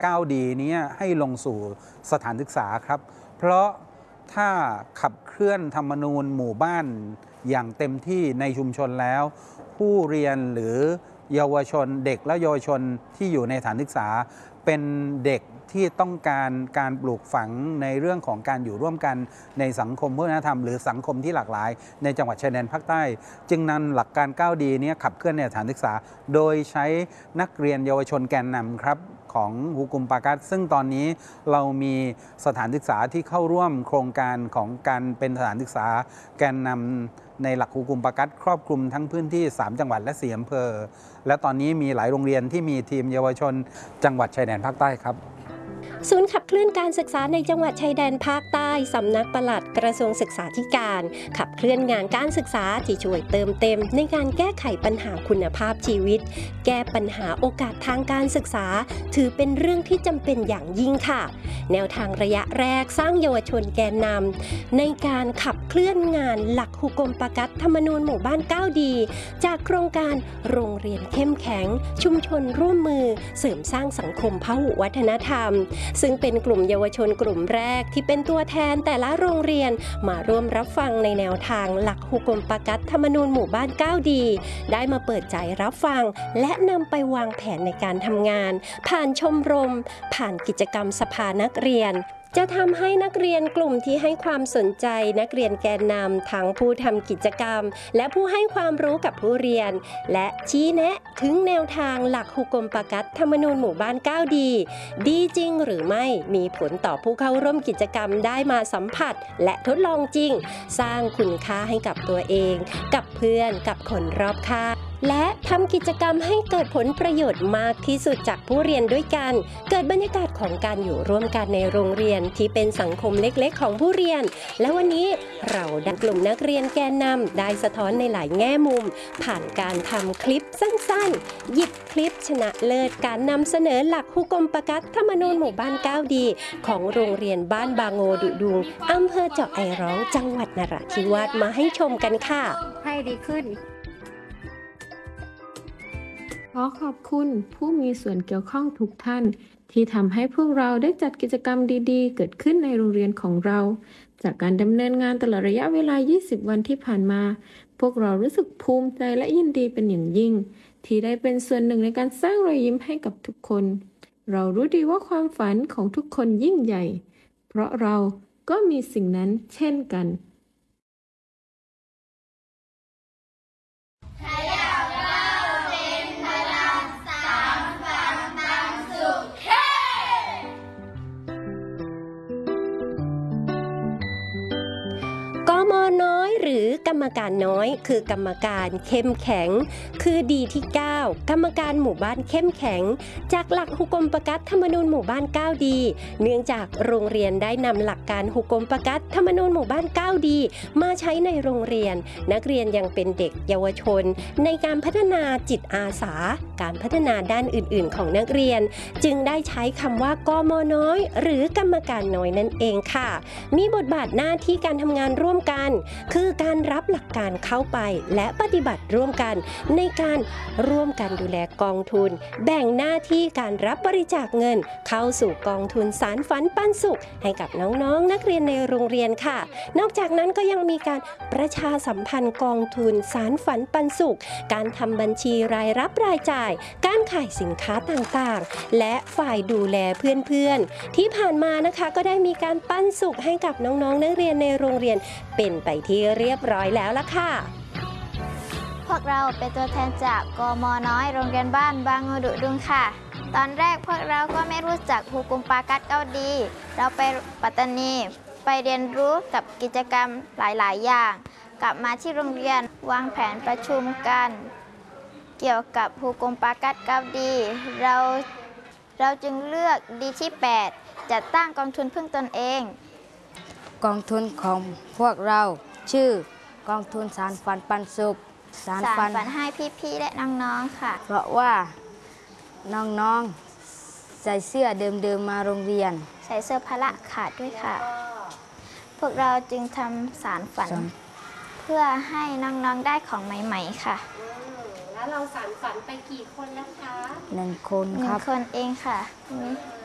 9 ดีนี้ให้ลงสู่สถานศึกษาครับเพราะถ้าขับเคลื่อนธรรมนูญหมู่บ้านอย่างเต็มที่ในชุมชนแล้วผู้เรียนหรือเยาวชนเด็กและเยาวชนที่อยู่ในสถานศึกษาเป็นเด็กที่ต้องการการปลูกฝังในเรื่องของการอยู่ร่วมกันในสังคมวัฒนธรรมหรือสังคมที่หลากหลายในจังหวัดชายแดนภาคใต้จึงนำหลักการ9 ดีนี้ขับเคลื่อนในสถานศึกษาโดยใช้นักเรียนเยาวชนแกนนำครับของฮูกุมปากัสซึ่งตอนนี้เรามีสถานศึกษาที่เข้าร่วมโครงการของการเป็นสถานศึกษาแกนนำในหลักฮูกุมปากัสครอบคลุมทั้งพื้นที่3 จังหวัดและ4 อำเภอและตอนนี้มีหลายโรงเรียนที่มีทีมเยาวชนจังหวัดชายแดนภาคใต้ครับศูนย์ขับเคลื่อนการศึกษาในจังหวัดชายแดนภาคใต้สำนักปลัดกระทรวงศึกษาธิการขับเคลื่อนงานการศึกษาที่ช่วยเติมเต็มในการแก้ไขปัญหาคุณภาพชีวิตแก้ปัญหาโอกาสทางการศึกษาถือเป็นเรื่องที่จำเป็นอย่างยิ่งค่ะแนวทางระยะแรกสร้างเยาวชนแกนนำในการขับเคลื่อนงานหลักฮูกุมปากัสธรรมนูญหมู่บ้าน9 ดีจากโครงการโรงเรียนเข้มแข็งชุมชนร่วมมือเสริมสร้างสังคมพหุวัฒนธรรมซึ่งเป็นกลุ่มเยาวชนกลุ่มแรกที่เป็นตัวแทนแต่ละโรงเรียนมาร่วมรับฟังในแนวทางหลักฮูกุมปากัสธรรมนูญหมู่บ้าน9 ดีได้มาเปิดใจรับฟังและนำไปวางแผนในการทำงานผ่านชมรมผ่านกิจกรรมสภานักเรียนจะทำให้นักเรียนกลุ่มที่ให้ความสนใจนักเรียนแกนนำทั้งผู้ทำกิจกรรมและผู้ให้ความรู้กับผู้เรียนและชี้แนะถึงแนวทางหลักฮูกุมปากัสธรรมนูญหมู่บ้าน9 ดีดีจริงหรือไม่มีผลต่อผู้เข้าร่วมกิจกรรมได้มาสัมผัสและทดลองจริงสร้างคุณค่าให้กับตัวเองกับเพื่อนกับคนรอบข้างและทำกิจกรรมให้เกิดผลประโยชน์มากที่สุดจากผู้เรียนด้วยกันเกิดบรรยากาศของการอยู่ร่วมกันในโรงเรียนที่เป็นสังคมเล็กๆของผู้เรียนและวันนี้เราดันกลุ่มนักเรียนแกนนำได้สะท้อนในหลายแง่มุมผ่านการทำคลิปสั้นๆหยิบคลิปชนะเลิศการนำเสนอหลักฮูกุมปากัสธรรมนูญหมู่บ้าน9 ดีของโรงเรียนบ้านบางโงดุดุงอำเภอเจาะไอร้องจังหวัดนราธิวาสมาให้ชมกันค่ะให้ดีขึ้นขอขอบคุณผู้มีส่วนเกี่ยวข้องทุกท่านที่ทำให้พวกเราได้จัดกิจกรรมดีๆเกิดขึ้นในโรงเรียนของเราจากการดำเนินงานตลอดระยะเวลา 20 วันที่ผ่านมาพวกเรารู้สึกภูมิใจและยินดีเป็นอย่างยิ่งที่ได้เป็นส่วนหนึ่งในการสร้างรอยยิ้มให้กับทุกคนเรารู้ดีว่าความฝันของทุกคนยิ่งใหญ่เพราะเราก็มีสิ่งนั้นเช่นกันหรือกรรมการน้อยคือกรรมการเข้มแข็งคือดีที่9กรรมการหมู่บ้านเข้มแข็งจากหลักฮูกุมปากัสธรรมนูญหมู่บ้าน9 ดีเนื่องจากโรงเรียนได้นำหลักการฮูกุมปากัสธรรมนูญหมู่บ้าน9 ดีมาใช้ในโรงเรียนนักเรียนยังเป็นเด็กเยาวชนในการพัฒนาจิตอาสาการพัฒนาด้านอื่นๆของนักเรียนจึงได้ใช้คำว่ากม.น้อยหรือกรรมการน้อยนั่นเองค่ะมีบทบาทหน้าที่การทำงานร่วมกันคือการรับหลักการเข้าไปและปฏิบัติร่วมกันในการร่วมกันดูแลกองทุนแบ่งหน้าที่การรับบริจาคเงินเข้าสู่กองทุนสานฝันปันสุขให้กับน้องๆนักเรียนในโรงเรียนค่ะนอกจากนั้นก็ยังมีการประชาสัมพันธ์กองทุนสานฝันปันสุขการทำบัญชีรายรับรายจ่ายการขายสินค้าต่างๆและฝ่ายดูแลเพื่อนๆที่ผ่านมานะคะก็ได้มีการปันสุขให้กับน้องๆนักเรียนในโรงเรียนเป็นไปที่เรียบร้อยแล้วล่ะค่ะพวกเราเป็นตัวแทนจากกม.น้อยโรงเรียนบ้านบางโงดุดุงค่ะตอนแรกพวกเราก็ไม่รู้จักฮูกุมปากัส9 ดีเราไปปัตตานีไปเรียนรู้กับกิจกรรมหลายๆอย่างกลับมาที่โรงเรียนวางแผนประชุมกันเกี่ยวกับฮูกุมปากัส9 ดีเราจึงเลือกดีที่8จัดตั้งกองทุนพึ่งตนเองกองทุนของพวกเราชื่อกองทุนสานฝันปันสุขสานฝันให้พี่ๆและน้องๆค่ะเพราะว่าน้องๆใส่เสื้อเดิมๆมาโรงเรียนใส่เสื้อพละขาดด้วยค่ะพวกเราจึงทำสานฝันเพื่อให้น้องๆได้ของใหม่ๆค่ะแล้วเราสานฝันไปกี่คนนะคะ 1 คนครับ 1 คนเองค่ะ